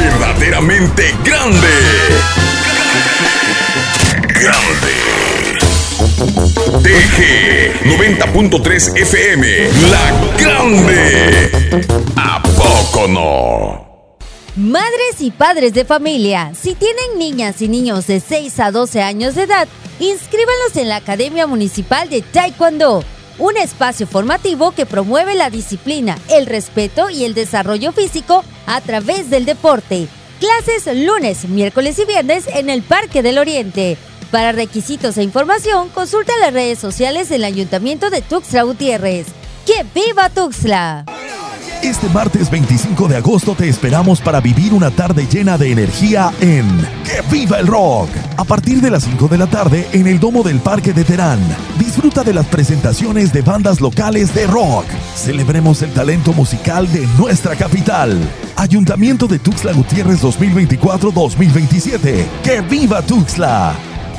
verdaderamente grande. TG 90.3 FM, La Grande. ¿A poco no? Madres y padres de familia, si tienen niñas y niños de 6 a 12 años de edad, inscríbanlos en la Academia Municipal de Taekwondo, un espacio formativo que promueve la disciplina, el respeto y el desarrollo físico a través del deporte. Clases lunes, miércoles y viernes en el Parque del Oriente. Para requisitos e información, consulta las redes sociales del Ayuntamiento de Tuxtla Gutiérrez. ¡Que viva Tuxtla! Este martes 25 de agosto te esperamos para vivir una tarde llena de energía en ¡Que viva el rock! A partir de las 5 de la tarde en el Domo del Parque de Terán. Disfruta de las presentaciones de bandas locales de rock. Celebremos el talento musical de nuestra capital. Ayuntamiento de Tuxtla Gutiérrez 2024-2027. ¡Que viva Tuxtla!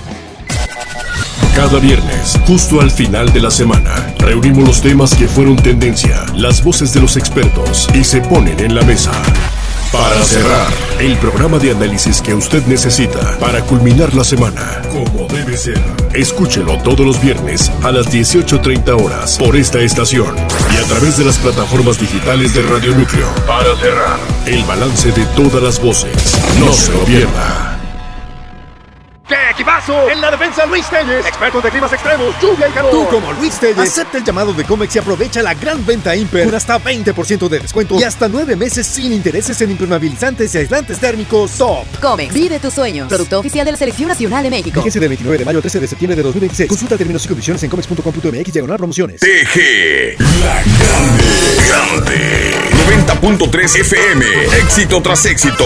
Cada viernes, justo al final de la semana, reunimos los temas que fueron tendencia, las voces de los expertos y se ponen en la mesa. Para cerrar, el programa de análisis que usted necesita para culminar la semana, como debe ser. Escúchelo todos los viernes a las 18:30 horas por esta estación y a través de las plataformas digitales de Radio Núcleo. Para cerrar, el balance de todas las voces. No se lo pierda. ¡Qué equipazo! En la defensa, Luis Telles, expertos de climas extremos, lluvia y calor. Tú, como Luis Telles, acepta el llamado de Comex y aprovecha la gran venta Imper con hasta 20% de descuento y hasta 9 meses sin intereses en impermeabilizantes y aislantes térmicos Top. Comex, vive tus sueños. Producto oficial de la Selección Nacional de México. Fíjese del 29 de mayo al 13 de septiembre de 2026. Consulta términos y condiciones en comex.com.mx/promociones. TG, La Grande. 90.3 FM, éxito tras éxito.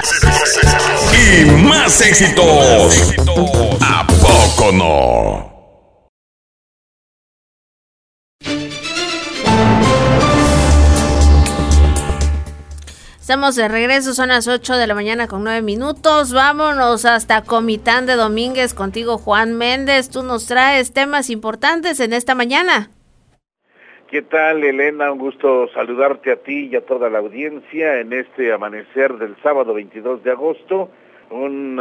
Y más éxitos. ¿A poco no? Estamos de regreso, son las 8 de la mañana con 9 minutos. Vámonos hasta Comitán de Domínguez contigo, Juan Méndez. Tú nos traes temas importantes en esta mañana. ¿Qué tal, Elena? Un gusto saludarte a ti y a toda la audiencia en este amanecer del sábado 22 de agosto. Un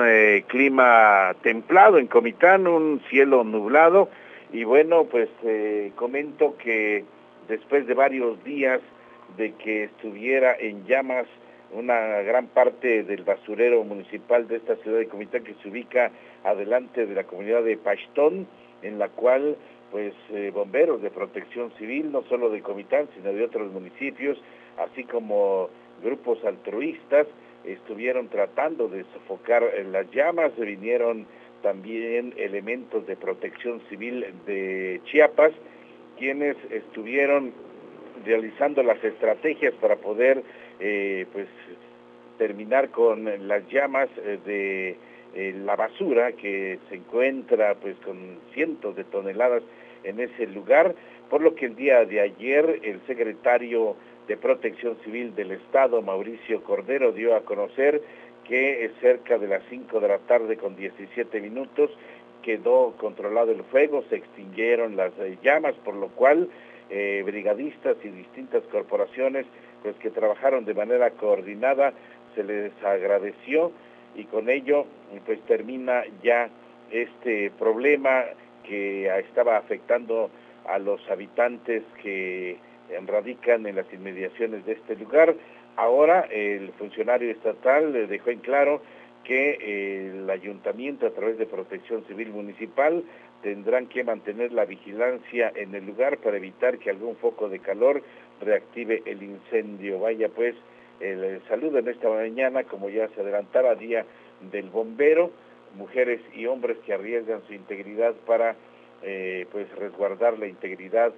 clima templado en Comitán, un cielo nublado. Y bueno, pues comento que después de varios días de que estuviera en llamas una gran parte del basurero municipal de esta ciudad de Comitán, que se ubica adelante de la comunidad de Pachtón, en la cual pues bomberos de protección civil, no solo de Comitán, sino de otros municipios, así como grupos altruistas, estuvieron tratando de sofocar las llamas. Vinieron también elementos de protección civil de Chiapas, quienes estuvieron realizando las estrategias para poder pues terminar con las llamas de la basura que se encuentra pues con cientos de toneladas en ese lugar, por lo que el día de ayer el secretario de Protección Civil del Estado, Mauricio Cordero, dio a conocer que cerca de las 5 de la tarde con 17 minutos quedó controlado el fuego, se extinguieron las llamas, por lo cual brigadistas y distintas corporaciones pues que trabajaron de manera coordinada, se les agradeció y con ello pues termina ya este problema que estaba afectando a los habitantes que radican en las inmediaciones de este lugar. Ahora el funcionario estatal dejó en claro que el ayuntamiento, a través de Protección Civil Municipal, tendrán que mantener la vigilancia en el lugar para evitar que algún foco de calor reactive el incendio. Vaya pues el saludo en esta mañana, como ya se adelantaba, Día del Bombero, mujeres y hombres que arriesgan su integridad para pues resguardar la integridad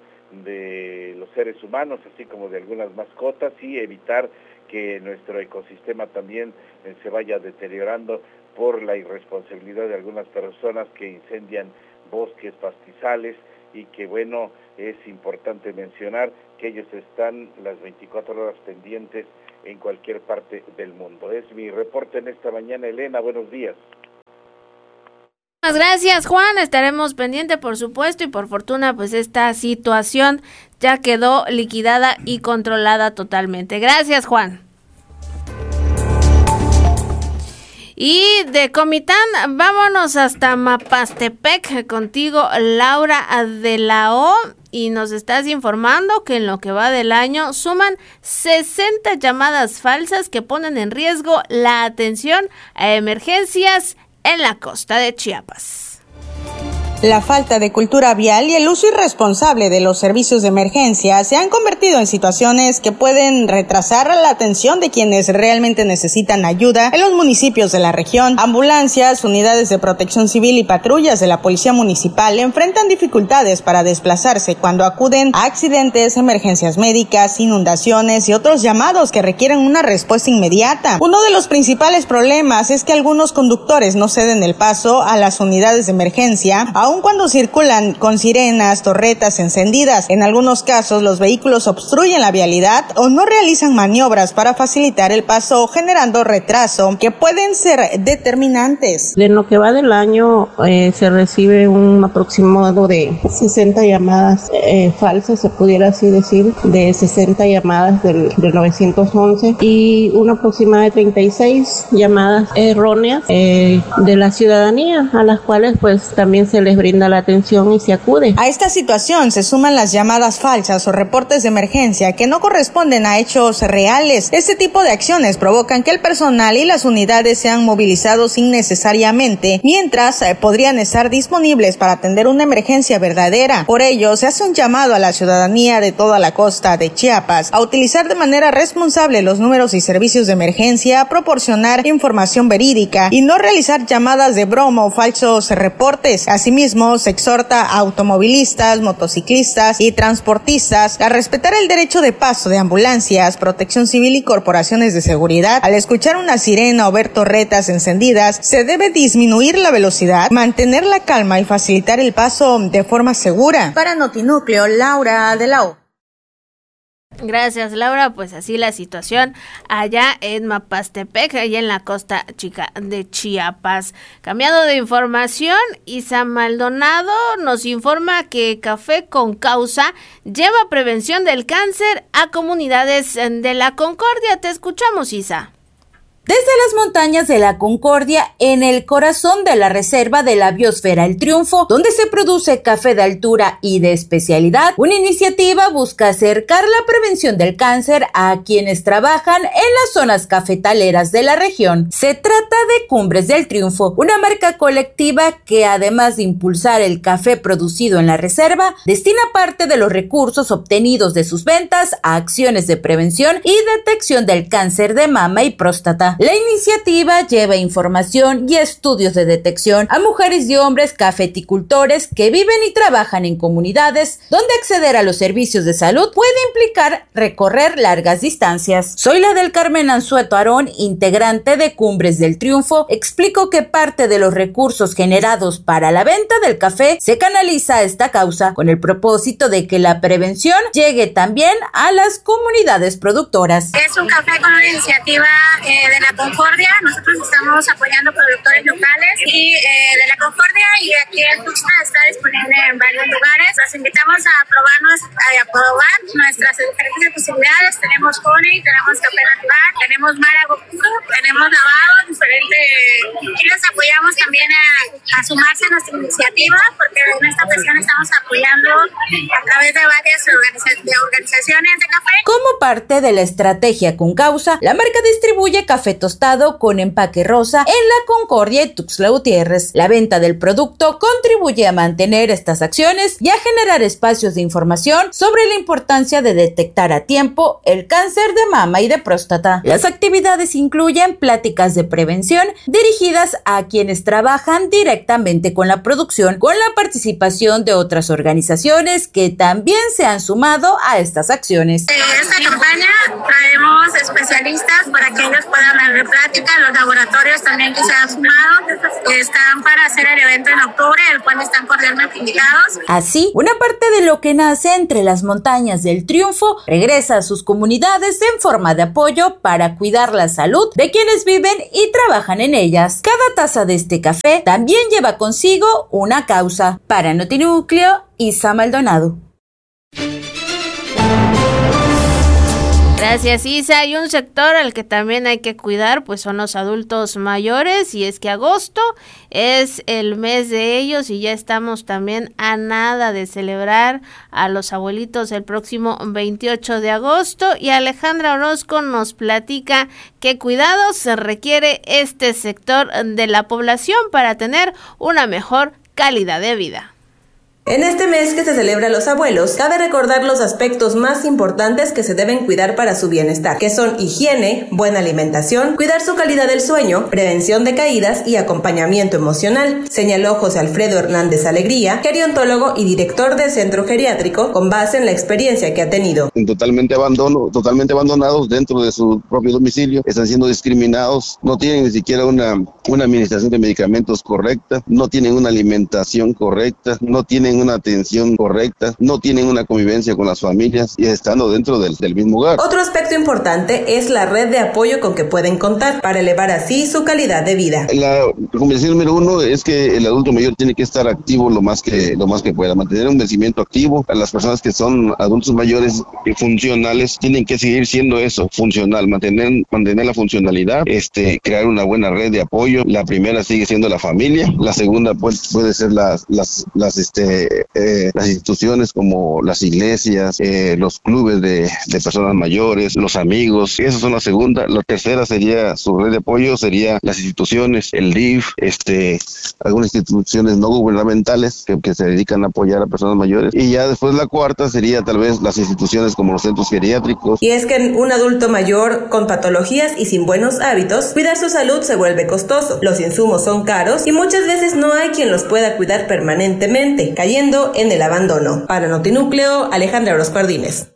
de los seres humanos, así como de algunas mascotas, y evitar que nuestro ecosistema también se vaya deteriorando por la irresponsabilidad de algunas personas que incendian bosques, pastizales, y que bueno, es importante mencionar que ellos están las 24 horas pendientes en cualquier parte del mundo. Es mi reporte en esta mañana, Elena, buenos días. Muchas gracias, Juan, estaremos pendientes por supuesto, y por fortuna pues esta situación ya quedó liquidada y controlada totalmente. Gracias, Juan. Y de Comitán, vámonos hasta Mapastepec contigo, Laura de la O. Y nos estás informando que en lo que va del año suman 60 llamadas falsas que ponen en riesgo la atención a emergencias en la costa de Chiapas. La falta de cultura vial y el uso irresponsable de los servicios de emergencia se han convertido en situaciones que pueden retrasar la atención de quienes realmente necesitan ayuda en los municipios de la región. Ambulancias, unidades de protección civil y patrullas de la policía municipal enfrentan dificultades para desplazarse cuando acuden a accidentes, emergencias médicas, inundaciones y otros llamados que requieren una respuesta inmediata. Uno de los principales problemas es que algunos conductores no ceden el paso a las unidades de emergencia, aun cuando circulan con sirenas, torretas encendidas. En algunos casos, los vehículos obstruyen la vialidad o no realizan maniobras para facilitar el paso, generando retraso que pueden ser determinantes. En lo que va del año, se recibe un aproximado de 60 llamadas falsas, se pudiera así decir, de 60 llamadas del 911 y un aproximado de 36 llamadas erróneas de la ciudadanía, a las cuales pues también se les brinda la atención y se acude. A esta situación se suman las llamadas falsas o reportes de emergencia que no corresponden a hechos reales. Este tipo de acciones provocan que el personal y las unidades sean movilizados innecesariamente, mientras podrían estar disponibles para atender una emergencia verdadera. Por ello, se hace un llamado a la ciudadanía de toda la costa de Chiapas a utilizar de manera responsable los números y servicios de emergencia, a proporcionar información verídica y no realizar llamadas de broma o falsos reportes. Asimismo, se exhorta a automovilistas, motociclistas y transportistas a respetar el derecho de paso de ambulancias, protección civil y corporaciones de seguridad. Al escuchar una sirena o ver torretas encendidas, se debe disminuir la velocidad, mantener la calma y facilitar el paso de forma segura. Para Notinúcleo, Laura de la O. Gracias, Laura. Pues así la situación allá en Mapastepec, allá en la costa chica de Chiapas. Cambiando de información, Isa Maldonado nos informa que Café con Causa lleva prevención del cáncer a comunidades de la Concordia. Te escuchamos, Isa. Desde las montañas de la Concordia, en el corazón de la reserva de la biosfera El Triunfo, donde se produce café de altura y de especialidad, una iniciativa busca acercar la prevención del cáncer a quienes trabajan en las zonas cafetaleras de la región. Se trata de Cumbres del Triunfo, una marca colectiva que, además de impulsar el café producido en la reserva, destina parte de los recursos obtenidos de sus ventas a acciones de prevención y detección del cáncer de mama y próstata. La iniciativa lleva información y estudios de detección a mujeres y hombres cafeticultores que viven y trabajan en comunidades donde acceder a los servicios de salud puede implicar recorrer largas distancias. Soy la del Carmen Anzueto Arón, integrante de Cumbres del Triunfo. Explico que parte de los recursos generados para la venta del café se canaliza a esta causa con el propósito de que la prevención llegue también a las comunidades productoras. Es un café con una iniciativa de la Concordia. Nosotros estamos apoyando productores locales y de la Concordia, y aquí en Tuxtla está disponible en varios lugares. Los invitamos a probar nuestras diferentes posibilidades. Tenemos honey, tenemos café natural, tenemos marago puro, tenemos lavado diferente, y los apoyamos también a sumarse a nuestra iniciativa, porque en esta ocasión estamos apoyando a través de varias organizaciones de café. Como parte de la estrategia con causa, la marca distribuye café tostado con empaque rosa en la Concordia y Tuxtla Gutiérrez. La venta del producto contribuye a mantener estas acciones y a generar espacios de información sobre la importancia de detectar a tiempo el cáncer de mama y de próstata. Las actividades incluyen pláticas de prevención dirigidas a quienes trabajan directamente con la producción, con la participación de otras organizaciones que también se han sumado a estas acciones. En esta campaña traemos especialistas para que ellos puedan dar plática. Los laboratorios también que se han sumado están para hacer el evento en octubre, el cual están cordialmente invitados. Así, una parte de lo que nace entre las montañas del Triunfo regresa a sus comunidades en forma de apoyo para cuidar la salud de quienes viven y trabajan en ellas. Cada taza de este café también lleva consigo una causa. Para Notinúcleo, Isa Maldonado. Gracias, Isa. Hay un sector al que también hay que cuidar, pues son los adultos mayores, y es que agosto es el mes de ellos y ya estamos también a nada de celebrar a los abuelitos el próximo 28 de agosto, y Alejandra Orozco nos platica qué cuidados se requiere este sector de la población para tener una mejor calidad de vida. En este mes que se celebra a los abuelos, cabe recordar los aspectos más importantes que se deben cuidar para su bienestar, que son higiene, buena alimentación, cuidar su calidad del sueño, prevención de caídas y acompañamiento emocional, señaló José Alfredo Hernández Alegría, gerontólogo y director del centro geriátrico, con base en la experiencia que ha tenido. Totalmente abandonados dentro de su propio domicilio, están siendo discriminados, no tienen ni siquiera una administración de medicamentos correcta, no tienen una alimentación correcta, no tienen una atención correcta, no tienen una convivencia con las familias y estando dentro del mismo hogar. Otro aspecto importante es la red de apoyo con que pueden contar para elevar así su calidad de vida. La recomendación número 1 es que el adulto mayor tiene que estar activo lo más que pueda, mantener un vencimiento activo. A las personas que son adultos mayores y funcionales tienen que seguir siendo eso, funcional, mantener la funcionalidad, crear una buena red de apoyo. La primera sigue siendo la familia, la segunda puede ser las instituciones como las iglesias, los clubes de personas mayores, los amigos, esas son la segunda. La tercera sería su red de apoyo, sería las instituciones, el DIF, algunas instituciones no gubernamentales que se dedican a apoyar a personas mayores, y ya después la cuarta sería tal vez las instituciones como los centros geriátricos. Y es que en un adulto mayor con patologías y sin buenos hábitos, cuidar su salud se vuelve costoso, los insumos son caros y muchas veces no hay quien los pueda cuidar permanentemente, cayendo en el abandono. Para Notinúcleo, Alejandra Orozco Ardínez.